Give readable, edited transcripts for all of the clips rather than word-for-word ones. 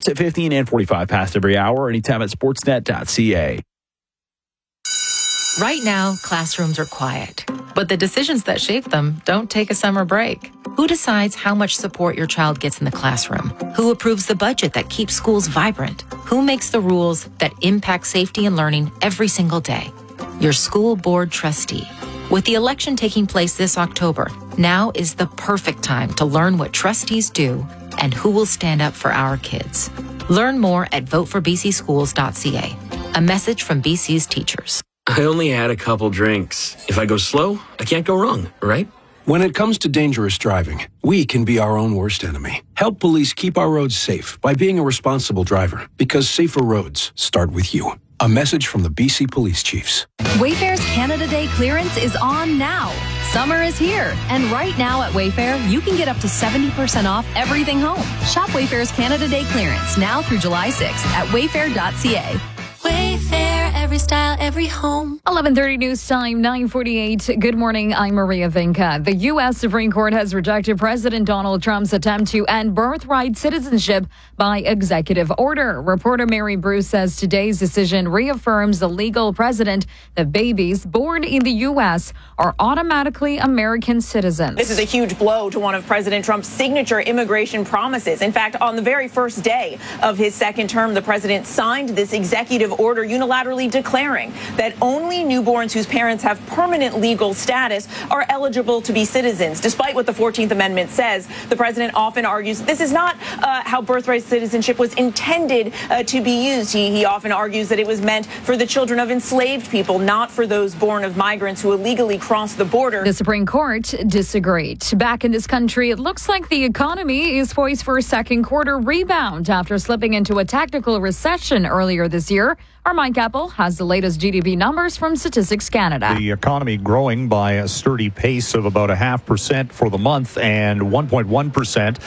at 15 and 45 past every hour, anytime at sportsnet.ca. Right now, classrooms are quiet, but the decisions that shape them don't take a summer break. Who decides how much support your child gets in the classroom? Who approves the budget that keeps schools vibrant? Who makes the rules that impact safety and learning every single day? Your school board trustee. With the election taking place this October, now is the perfect time to learn what trustees do and who will stand up for our kids. Learn more at voteforbcschools.ca. A message from BC's teachers. I only had a couple drinks. If I go slow, I can't go wrong, right? When it comes to dangerous driving, we can be our own worst enemy. Help police keep our roads safe by being a responsible driver, because safer roads start with you. A message from the BC Police Chiefs. Wayfair's Canada Day clearance is on now. Summer is here, and right now at Wayfair, you can get up to 70% off everything home. Shop Wayfair's Canada Day clearance now through July 6th at wayfair.ca. Wayfair, every style, every home. 11:30 news time, 9:48. Good morning, I'm Maria Vinca. The U.S. Supreme Court has rejected President Donald Trump's attempt to end birthright citizenship by executive order. Reporter Mary Bruce says today's decision reaffirms the legal precedent that babies born in the U.S. are automatically American citizens. This is a huge blow to one of President Trump's signature immigration promises. In fact, on the very first day of his second term, the president signed this executive order unilaterally declaring that only newborns whose parents have permanent legal status are eligible to be citizens. Despite what the 14th Amendment says, the president often argues this is not how birthright citizenship was intended to be used. He often argues that it was meant for the children of enslaved people, not for those born of migrants who illegally crossed the border. The Supreme Court disagreed. Back in this country, it looks like the economy is poised for a second quarter rebound after slipping into a technical recession earlier this year. Our Mike Apple has the latest GDP numbers from Statistics Canada. The economy growing by a sturdy pace of about 0.5% for the month and 1.1%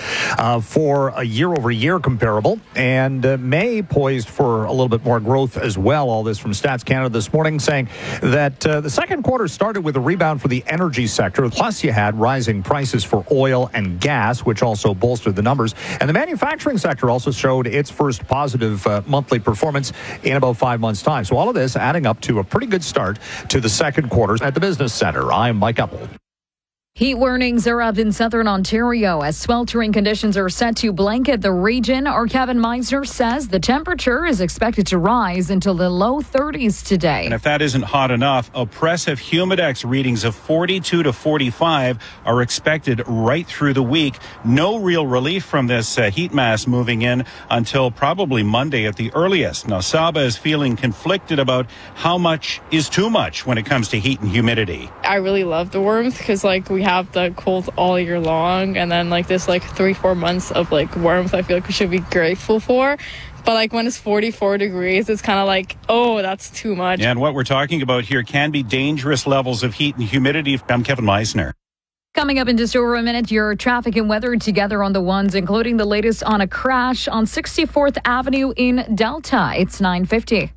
for a year-over-year comparable. And May poised for a little bit more growth as well. All this from Stats Canada this morning saying that the second quarter started with a rebound for the energy sector. Plus, you had rising prices for oil and gas, which also bolstered the numbers. And the manufacturing sector also showed its first positive monthly performance in about 5 months' time. So all of this adding up to a pretty good start to the second quarter at the Business Center. I'm Mike Apple. Heat warnings are up in southern Ontario as sweltering conditions are set to blanket the region. Our Kevin Meisner says the temperature is expected to rise into the low 30s today. And if that isn't hot enough, oppressive humidex readings of 42 to 45 are expected right through the week. No real relief from this heat mass moving in until probably Monday at the earliest. Now, Saba is feeling conflicted about how much is too much when it comes to heat and humidity. I really love the warmth because, we have the cold all year long, and then this 3-4 months of warmth I feel like we should be grateful for. But when it's 44 degrees, it's kind of oh, that's too much. And what we're talking about here can be dangerous levels of heat and humidity. I'm Kevin Meisner. Coming up in just over a minute, your traffic and weather together on the ones, including the latest on a crash on 64th Avenue in Delta. It's 9:50.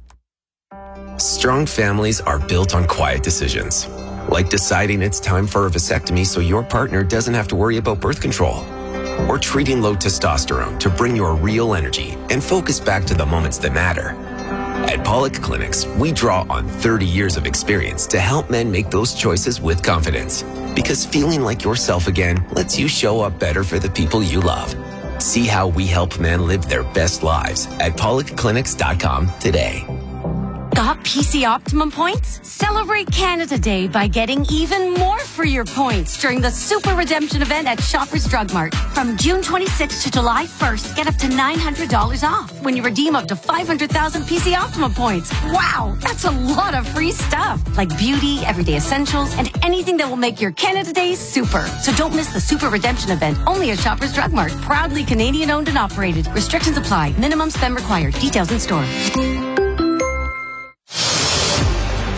Strong families are built on quiet decisions. Like deciding it's time for a vasectomy so your partner doesn't have to worry about birth control. Or treating low testosterone to bring your real energy and focus back to the moments that matter. At Pollock Clinics, we draw on 30 years of experience to help men make those choices with confidence. Because feeling like yourself again lets you show up better for the people you love. See how we help men live their best lives at PollockClinics.com today. Got PC Optimum points? Celebrate Canada Day by getting even more for your points during the Super Redemption event at Shoppers Drug Mart. From June 26th to July 1st, get up to $900 off when you redeem up to 500,000 PC Optimum points. Wow, that's a lot of free stuff, like beauty, everyday essentials, and anything that will make your Canada Day super. So don't miss the Super Redemption event, only at Shoppers Drug Mart. Proudly Canadian owned and operated. Restrictions apply. Minimum spend required. Details in store.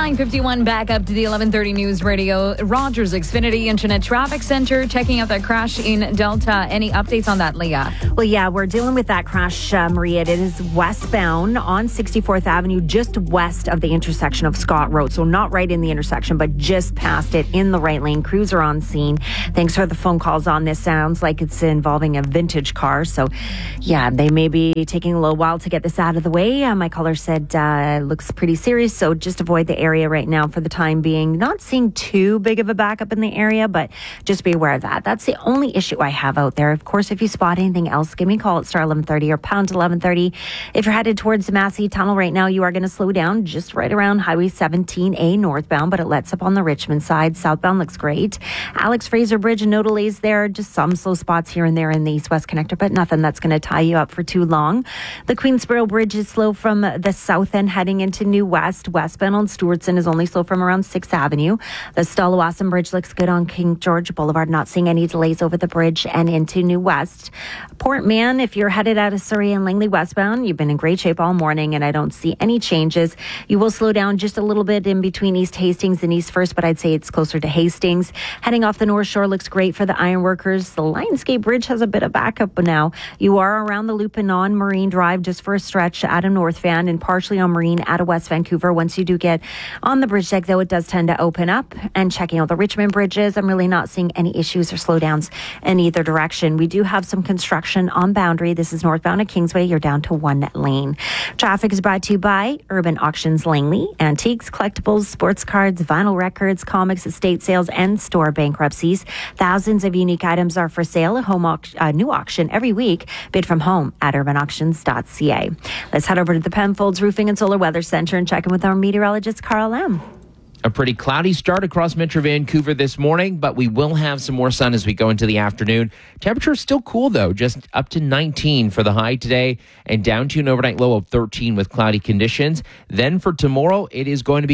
9:51 back up to the 11:30 News Radio. Rogers Xfinity Internet Traffic Center checking out that crash in Delta. Any updates on that, Leah? Well, yeah, we're dealing with that crash, Maria. It is westbound on 64th Avenue, just west of the intersection of Scott Road. So not right in the intersection, but just past it in the right lane. Crews are on scene. Thanks for the phone calls on this. Sounds like it's involving a vintage car. So, yeah, they may be taking a little while to get this out of the way. My caller said it looks pretty serious, so just avoid the area right now for the time being. Not seeing too big of a backup in the area, but just be aware of that. That's the only issue I have out there. Of course, if you spot anything else, give me a call at star 1130 or pound 1130. If you're headed towards the Massey Tunnel right now, you are going to slow down just right around Highway 17A northbound, but it lets up on the Richmond side. Southbound looks great. Alex Fraser Bridge, no delays there. Just some slow spots here and there in the east-west connector, but nothing that's going to tie you up for too long. The Queensboro Bridge is slow from the south end heading into New West. Westbound on Stewartson is only slow from around 6th Avenue. The Stallawasam Bridge looks good on King George Boulevard. Not seeing any delays over the bridge and into New West. Port Mann, if you're headed out of Surrey and Langley westbound, you've been in great shape all morning, and I don't see any changes. You will slow down just a little bit in between East Hastings and East First, but I'd say it's closer to Hastings. Heading off the North Shore looks great for the ironworkers. The Lionsgate Bridge has a bit of backup now. You are around the loop and on Marine Drive just for a stretch out of North Van and partially on Marine out of West Vancouver. Once you do get on the bridge deck, though, it does tend to open up. And checking out the Richmond bridges, I'm really not seeing any issues or slowdowns in either direction. We do have some construction on Boundary. This is northbound at Kingsway. You're down to one lane. Traffic is brought to you by Urban Auctions Langley. Antiques, collectibles, sports cards, vinyl records, comics, estate sales, and store bankruptcies. Thousands of unique items are for sale at new auction every week. Bid from home at urbanauctions.ca. Let's head over to the Penfolds Roofing and Solar Weather Center and check in with our meteorologist, Carl M. A pretty cloudy start across Metro Vancouver this morning, but we will have some more sun as we go into the afternoon. Temperature is still cool, though, just up to 19 for the high today and down to an overnight low of 13 with cloudy conditions. Then for tomorrow, it is going to be